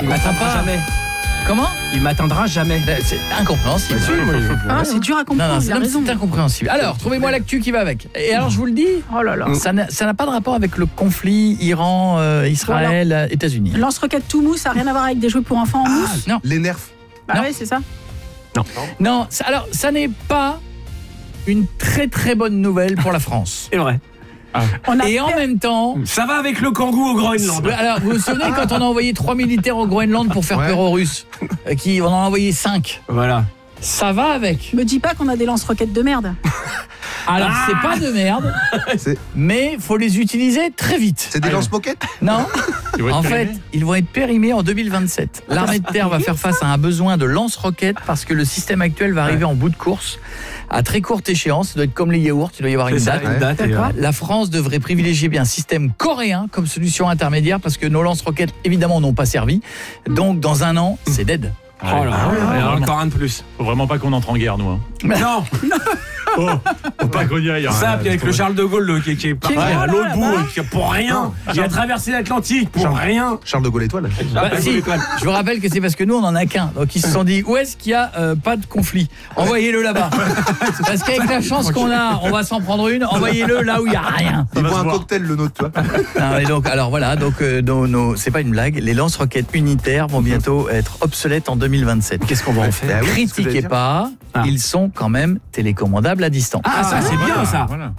Il m'atteint pas jamais. Comment ? Il m'atteindra jamais. C'est incompréhensible. C'est dur à comprendre, il a raison. C'est incompréhensible. Alors, trouvez-moi l'actu qui va avec. Et alors, je vous le dis, Oh là là. ça n'a pas de rapport avec le conflit Iran, Israël, États-Unis. Lance-roquette tout mou, ça n'a rien à voir avec des jouets pour enfants en mousse. Non. Les nerfs. Bah non. ouais, c'est ça. Non, alors, ça n'est pas une très très bonne nouvelle pour la France. C'est vrai. Et en même temps... Ça va avec le kangou au Groenland. Alors, vous vous souvenez quand on a envoyé 3 militaires au Groenland pour faire peur aux Russes, on en a envoyé 5. Voilà. Ça va avec. Me dis pas qu'on a des lance-roquettes de merde. Alors, c'est pas de merde, mais faut les utiliser très vite. C'est des lance-moquettes ? Non. En fait, ils vont être périmés en 2027. L'armée de terre va faire face à un besoin de lance-roquettes parce que le système actuel va arriver en bout de course à très courte échéance. Ça doit être comme les yaourts, il doit y avoir une date. La France devrait privilégier bien un système coréen comme solution intermédiaire parce que nos lance-roquettes, évidemment, n'ont pas servi. Donc, dans un an, c'est dead. Oh là, il y en a encore un de plus. Faut vraiment pas qu'on entre en guerre, nous. Hein. Non. Faut pas qu'on y aille. Ça, puis avec le Charles de Gaulle qui est parti à l'autre bout, pour rien. Il a traversé l'Atlantique pour rien. Charles de Gaulle étoile. Si, je vous rappelle que c'est parce que nous on en a qu'un. Donc ils se sont dit où est-ce qu'il y a pas de conflit. Envoyez-le là-bas. Parce qu'avec la chance qu'on a, on va s'en prendre une. Envoyez-le là où il y a rien. Il boit un cocktail le nôtre, toi. Non, et donc alors voilà, donc c'est pas une blague. Les lance-roquettes unitaires vont bientôt être obsolètes en 2027. Qu'est-ce qu'on va en faire ? Critiquez pas. Ils sont quand même télécommandables à distance. Ah, ça c'est bien ça. Voilà.